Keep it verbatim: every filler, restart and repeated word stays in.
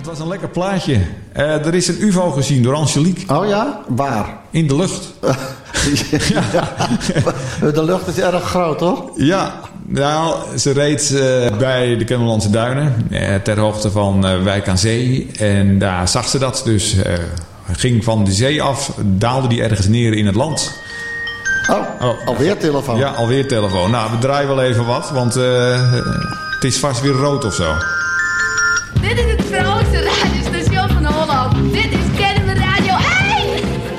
Dat was een lekker plaatje. Uh, er is een U F O gezien door Angelique. Oh ja? Waar? In de lucht. Ja. De lucht is erg groot, hoor. Ja, nou, ze reed uh, bij de Kennemerlandse Duinen. Uh, ter hoogte van uh, Wijk aan Zee. En daar zag ze dat. Dus uh, ging van de zee af, daalde die ergens neer in het land. Oh, oh, alweer telefoon. Ja, alweer telefoon. Nou, we draaien wel even wat, want uh, het is vast weer rood of zo. Dit is het grootste radiostation van Holland. Dit is